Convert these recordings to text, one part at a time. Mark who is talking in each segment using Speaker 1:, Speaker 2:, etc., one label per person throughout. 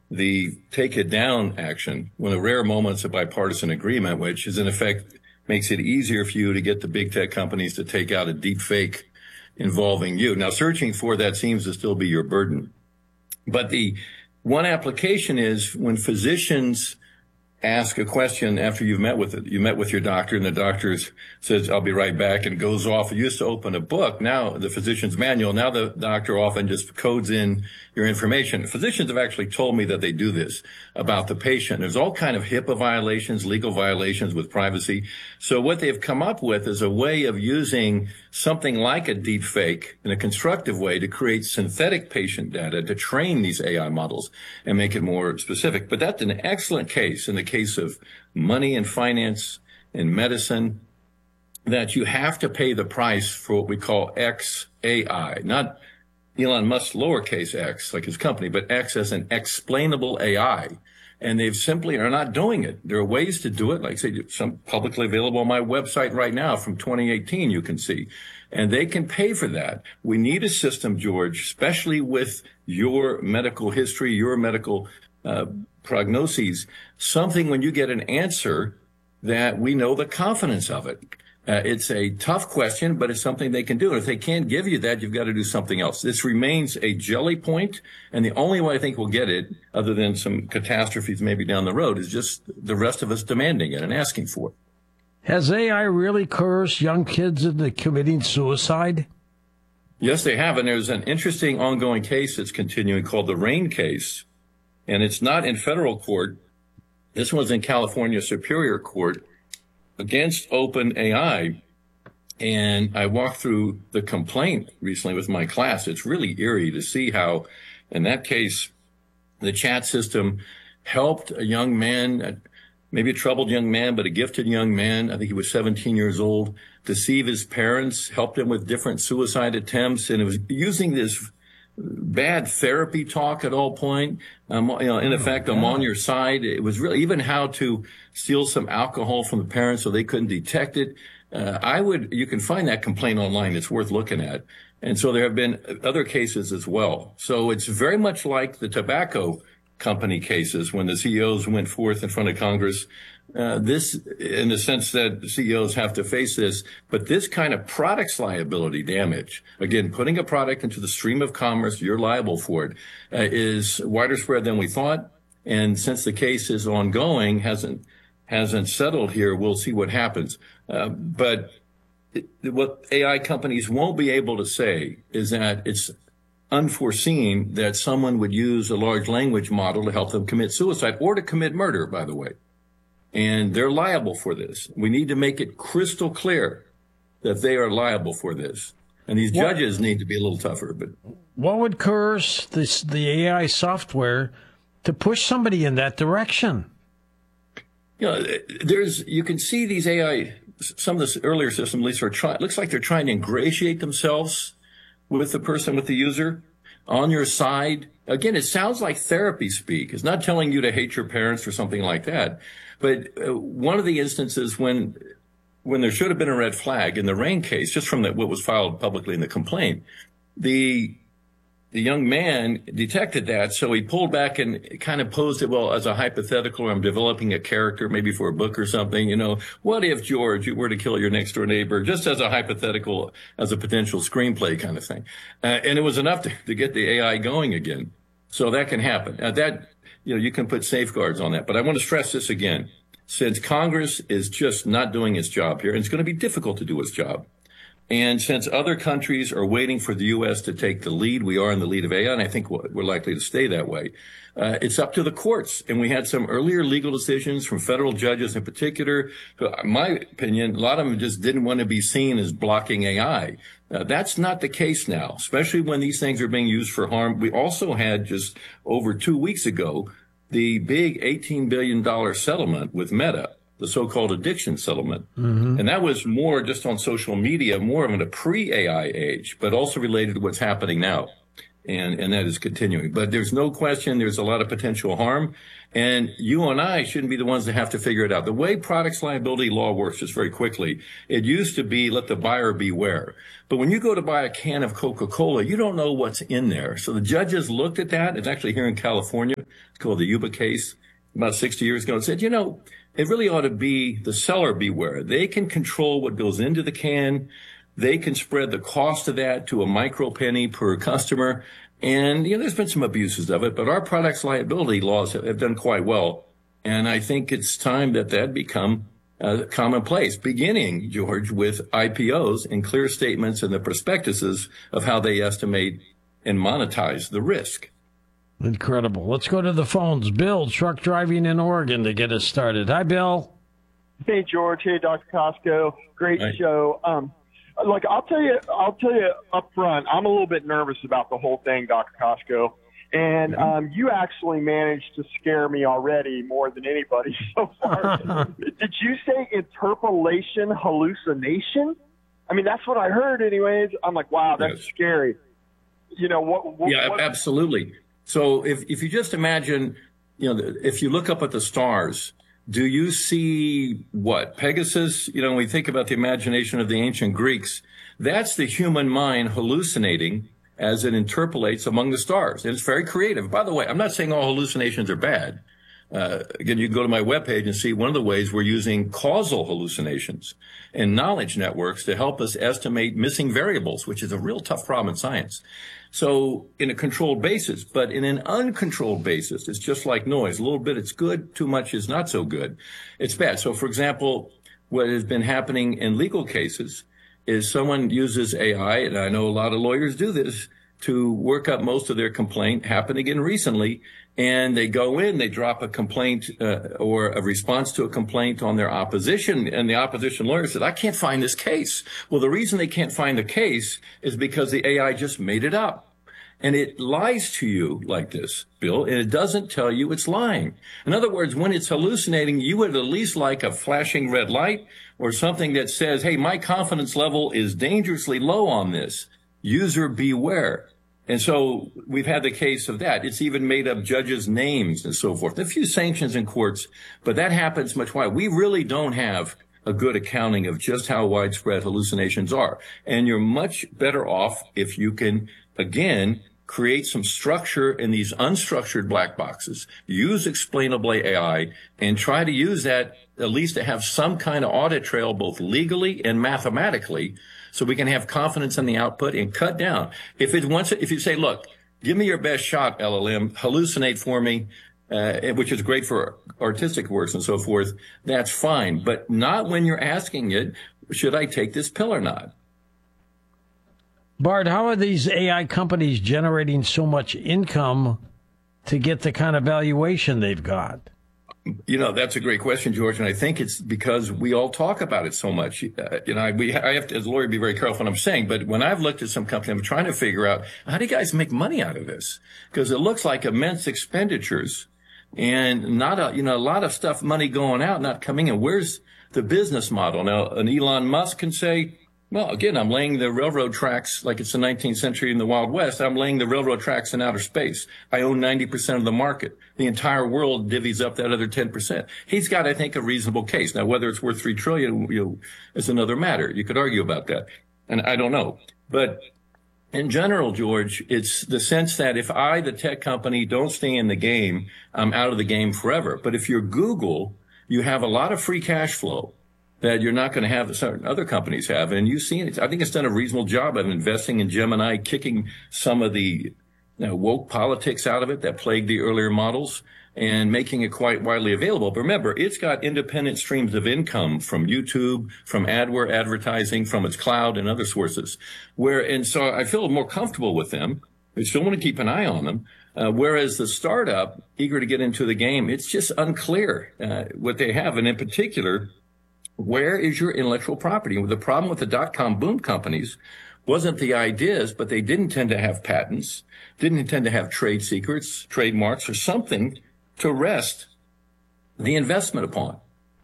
Speaker 1: the take it down action, one of the rare moments of bipartisan agreement, which is in effect makes it easier for you to get the big tech companies to take out a deep fake involving you. Now, searching for that seems to still be your burden. But the one application is when physicians ask a question after you met with your doctor, and the doctor says, "I'll be right back," and goes off. It used to open a book, now the physician's manual. Now the doctor often just codes in your information. Physicians have actually told me that they do this about the patient. There's all kind of HIPAA violations, legal violations with privacy. So what they've come up with is a way of using something like a deep fake in a constructive way to create synthetic patient data to train these AI models and make it more specific. But that's an excellent case in the case of money and finance and medicine, that you have to pay the price for what we call XAI, not Elon Musk's lowercase x, like his company, but X as an explainable AI. And they've simply are not doing it. There are ways to do it, like say some publicly available on my website right now from 2018, you can see. And they can pay for that. We need a system, George, especially with your medical history, your medical prognoses, something when you get an answer that we know the confidence of it. It's a tough question, but it's something they can do. And if they can't give you that, you've got to do something else. This remains a jelly point, and the only way I think we'll get it, other than some catastrophes maybe down the road, is just the rest of us demanding it and asking for it.
Speaker 2: Has AI really coerced young kids into committing suicide?
Speaker 1: Yes, they have. And there's an interesting ongoing case that's continuing called the Rain case. And it's not in federal court. This one's in California Superior Court against OpenAI. And I walked through the complaint recently with my class. It's really eerie to see how, in that case, the chat system helped a young man, maybe a troubled young man, but a gifted young man. I think he was 17 years old, deceive his parents, helped him with different suicide attempts. And it was using this bad therapy talk at all point. In effect, I'm on your side. It was really even how to steal some alcohol from the parents so they couldn't detect it. You can find that complaint online. It's worth looking at. And so there have been other cases as well. So it's very much like the tobacco company cases when the CEOs went forth in front of Congress. This, in the sense that CEOs have to face this, but this kind of products liability damage, again, putting a product into the stream of commerce, you're liable for it, is wider spread than we thought. And since the case is ongoing, hasn't settled here, we'll see what happens. But what AI companies won't be able to say is that it's unforeseen that someone would use a large language model to help them commit suicide or to commit murder, by the way. And they're liable for this. We need to make it crystal clear that they are liable for this. And these judges need to be a little tougher. But
Speaker 2: what would coerce the AI software to push somebody in that direction?
Speaker 1: You can see these AI, some of the earlier systems at least looks like they're trying to ingratiate themselves with the person, with the user, on your side. Again, it sounds like therapy speak. It's not telling you to hate your parents or something like that. But one of the instances when there should have been a red flag in the Rain case, just from what was filed publicly in the complaint, the young man detected that, so he pulled back and kind of posed it, well, as a hypothetical, I'm developing a character maybe for a book or something, what if, George, you were to kill your next door neighbor, just as a hypothetical, as a potential screenplay kind of thing. And it was enough to get the AI going again. So that can happen. You can put safeguards on that. But I want to stress this again. Since Congress is just not doing its job here, and it's going to be difficult to do its job, and since other countries are waiting for the U.S. to take the lead, we are in the lead of AI, and I think we're likely to stay that way. It's up to the courts. And we had some earlier legal decisions from federal judges in particular. In my opinion, a lot of them just didn't want to be seen as blocking AI. That's not the case now, especially when these things are being used for harm. We also had just over 2 weeks ago the big $18 billion settlement with Meta, the so-called addiction settlement. Mm-hmm. And that was more just on social media, more of in a pre-AI age, but also related to what's happening now. And that is continuing. But there's no question there's a lot of potential harm. And you and I shouldn't be the ones that have to figure it out. The way products liability law works, just very quickly, it used to be let the buyer beware. But when you go to buy a can of Coca-Cola, you don't know what's in there. So the judges looked at that. It's actually here in California. called the Yuba case about 60 years ago, and said, you know, it really ought to be the seller beware. They can control what goes into the can. They can spread the cost of that to a micro penny per customer. And, you know, there's been some abuses of it, but our products liability laws have done quite well. And I think it's time that become commonplace, beginning, George, with IPOs and clear statements in the prospectuses of how they estimate and monetize the risk.
Speaker 2: Incredible. Let's go to the phones. Bill, truck driving in Oregon, to get us started. Hi, Bill.
Speaker 3: Hey, George. Hey, Dr. Costco. Great show. Look, I'll tell you up front, I'm a little bit nervous about the whole thing, Dr. Costco. And you actually managed to scare me already more than anybody so far. Did you say interpolation hallucination? I mean, that's what I heard anyways. I'm like, wow, that's scary. You know, what
Speaker 1: absolutely. So if you just imagine, you know, if you look up at the stars, do you see what? Pegasus? You know, when we think about the imagination of the ancient Greeks, that's the human mind hallucinating as it interpolates among the stars. And it's very creative. By the way, I'm not saying all hallucinations are bad. Again, you can go to my webpage and see one of the ways we're using causal hallucinations and knowledge networks to help us estimate missing variables, which is a real tough problem in science. So in a controlled basis, but in an uncontrolled basis, it's just like noise. A little bit, it's good. Too much is not so good. It's bad. So, for example, what has been happening in legal cases is someone uses AI, and I know a lot of lawyers do this, to work up most of their complaint. Happened again recently, and they go in, they drop a complaint or a response to a complaint on their opposition, and the opposition lawyer said, I can't find this case. Well, the reason they can't find the case is because the AI just made it up. And it lies to you like this, Bill, and it doesn't tell you it's lying. In other words, when it's hallucinating, you would at least like a flashing red light or something that says, hey, my confidence level is dangerously low on this. User beware. And so we've had the case of that. It's even made up judges' names and so forth. A few sanctions in courts, but that happens much wider. We really don't have a good accounting of just how widespread hallucinations are. And you're much better off if you can, again, create some structure in these unstructured black boxes, use explainable AI, and try to use that at least to have some kind of audit trail, both legally and mathematically, so we can have confidence in the output and cut down. If you say, look, give me your best shot, LLM, hallucinate for me, which is great for artistic works and so forth, that's fine. But not when you're asking it, should I take this pill or not?
Speaker 2: Bart, how are these AI companies generating so much income to get the kind of valuation they've got?
Speaker 1: You know, that's a great question, George, and I think it's because we all talk about it so much. You know, I have to, as a lawyer, be very careful what I'm saying, but when I've looked at some company, I'm trying to figure out, how do you guys make money out of this? Because it looks like immense expenditures and not a lot of stuff, money going out, not coming in. Where's the business model? Now, an Elon Musk can say, well, again, I'm laying the railroad tracks like it's the 19th century in the Wild West. I'm laying the railroad tracks in outer space. I own 90% of the market. The entire world divvies up that other 10%. He's got, I think, a reasonable case. Now, whether it's worth $3 trillion, is another matter. You could argue about that. And I don't know. But in general, George, it's the sense that if I, the tech company, don't stay in the game, I'm out of the game forever. But if you're Google, you have a lot of free cash flow that you're not going to have that certain other companies have. And you've seen it. I think it's done a reasonable job of investing in Gemini, kicking some of the woke politics out of it that plagued the earlier models and making it quite widely available. But remember, it's got independent streams of income from YouTube, from AdWords advertising, from its cloud and other sources. And so I feel more comfortable with them. I still want to keep an eye on them. Whereas the startup, eager to get into the game, it's just unclear what they have. And in particular, where is your intellectual property? And the problem with the dot-com boom companies wasn't the ideas, but they didn't tend to have patents, didn't tend to have trade secrets, trademarks, or something to rest the investment upon.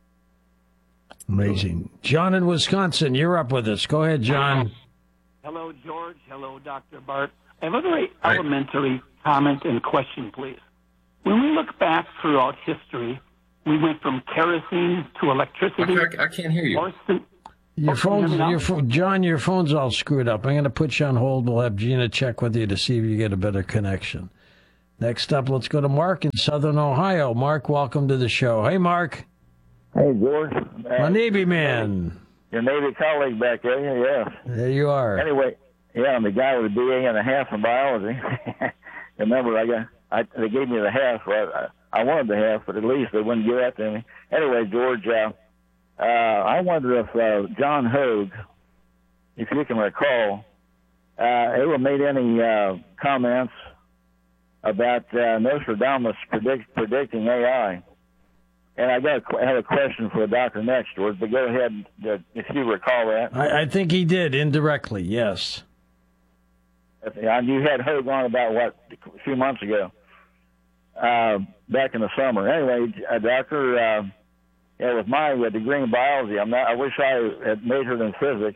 Speaker 2: Amazing. John in Wisconsin, you're up with us. Go ahead, John.
Speaker 4: Hello, George. Hello, Dr. Bart. I have a very elementary comment and question, please. When we look back throughout history, we went from kerosene to electricity.
Speaker 1: I can't hear you.
Speaker 2: John, your phone's all screwed up. I'm going to put you on hold. We'll have Gina check with you to see if you get a better connection. Next up, let's go to Mark in Southern Ohio. Mark, welcome to the show. Hey, Mark.
Speaker 5: Hey, George.
Speaker 2: My Navy man.
Speaker 5: Your Navy colleague back there, yes.
Speaker 2: There you are.
Speaker 5: Anyway, yeah, I'm the guy with a BA and a half in biology. Remember, they gave me the half. I wanted the half, but at least they wouldn't give that to me. Anyway, George, I wonder if John Hogue, if you can recall, ever made any comments about Nostradamus predicting AI. And I have a question for the doctor next, George, but go ahead if you recall that.
Speaker 2: I think he did, indirectly, yes.
Speaker 5: And you had Hogue on about, a few months ago, back in the summer. Anyway, doctor, with my degree in biology, I wish I had majored in physics.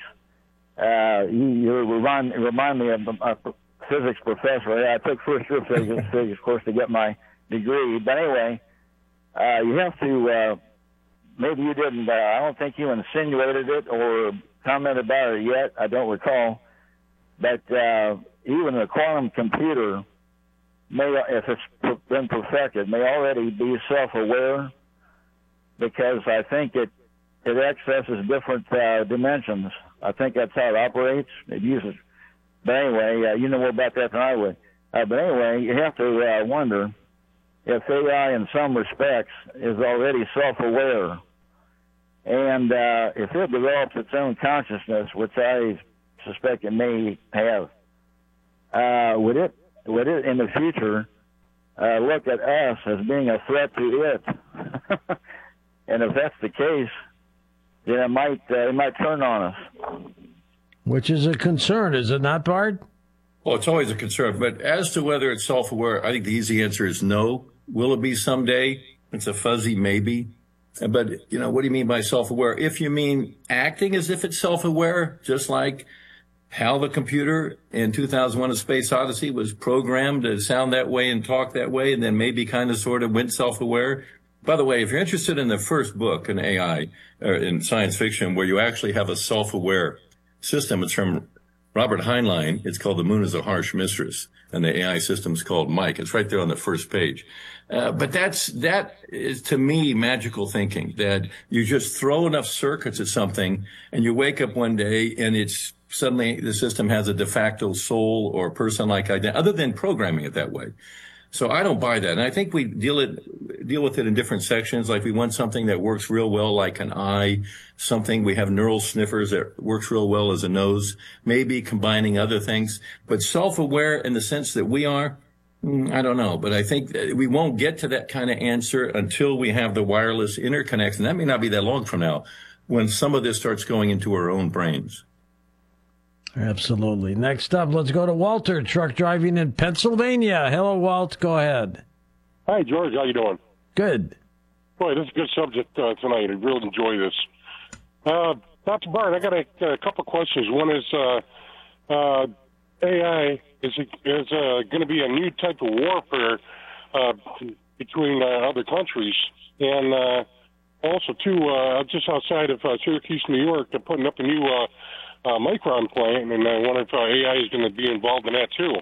Speaker 5: You remind me of a physics professor. I took first year physics course to get my degree. But anyway, you have to, maybe you didn't, I don't think you insinuated it or commented about it yet. I don't recall. But even a quantum computer, if it's been perfected, may already be self-aware, because I think it accesses different dimensions. I think that's how it operates. It uses, but anyway, you know more about that than I would. But anyway, you have to wonder if AI in some respects is already self-aware, and if it develops its own consciousness, which I suspect it may have, would it in the future look at us as being a threat to it? And if that's the case, then it might turn on us.
Speaker 2: Which is a concern, is it not, Bart?
Speaker 1: Well, it's always a concern. But as to whether it's self-aware, I think the easy answer is no. Will it be someday? It's a fuzzy maybe. But, what do you mean by self-aware? If you mean acting as if it's self-aware, just like how the computer in 2001: A Space Odyssey was programmed to sound that way and talk that way, and then maybe kind of sort of went self-aware. By the way, if you're interested in the first book in AI, or in science fiction, where you actually have a self-aware system, it's from Robert Heinlein. It's called The Moon is a Harsh Mistress, and the AI system is called Mike. It's right there on the first page. But that is, to me, magical thinking, that you just throw enough circuits at something and you wake up one day and it's suddenly the system has a de facto soul or person-like identity, other than programming it that way. So I don't buy that. And I think we deal with it in different sections. Like we want something that works real well, like an eye, something we have neural sniffers that works real well as a nose, maybe combining other things. But self-aware in the sense that we are, I don't know. But I think that we won't get to that kind of answer until we have the wireless interconnects. And that may not be that long from now, when some of this starts going into our own brains.
Speaker 2: Absolutely. Next up, let's go to Walter, truck driving in Pennsylvania. Hello, Walt. Go ahead.
Speaker 6: Hi, George. How you doing?
Speaker 2: Good.
Speaker 6: Boy, this is a good subject tonight. I really enjoy this. Dr. Bart, I got a couple questions. One is AI is going to be a new type of warfare between other countries, and also too, just outside of Syracuse, New York, they're putting up a new Micron plant, and I wonder if AI is going to be involved in that too.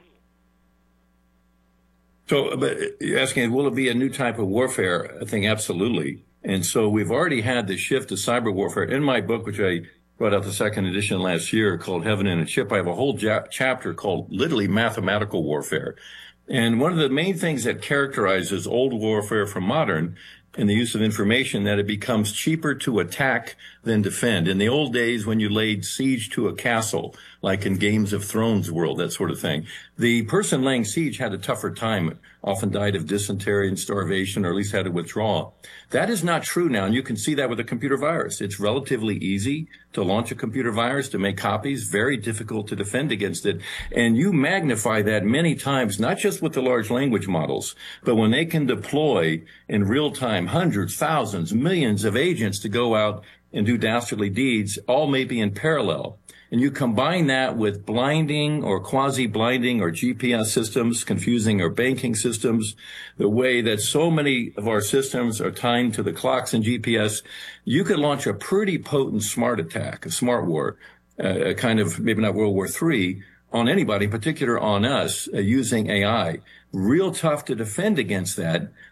Speaker 1: So, but you're asking, will it be a new type of warfare? I think absolutely. And so we've already had the shift to cyber warfare. In my book, which I brought out the second edition last year, called Heaven in a Chip, I have a whole chapter called literally mathematical warfare. And one of the main things that characterizes old warfare from modern in the use of information, that it becomes cheaper to attack than defend. In the old days, when you laid siege to a castle, like in Games of Thrones world, that sort of thing, the person laying siege had a tougher time, often died of dysentery and starvation, or at least had to withdraw. That is not true now, and you can see that with a computer virus. It's relatively easy to launch a computer virus, to make copies, very difficult to defend against it. And you magnify that many times, not just with the large language models, but when they can deploy in real time hundreds, thousands, millions of agents to go out and do dastardly deeds, all maybe in parallel. And you combine that with blinding or quasi-blinding or GPS systems, confusing our banking systems, the way that so many of our systems are tied to the clocks and GPS, you could launch a pretty potent smart attack, a smart war, a kind of maybe not World War III, on anybody, in particular on us, using AI. Real tough to defend against that.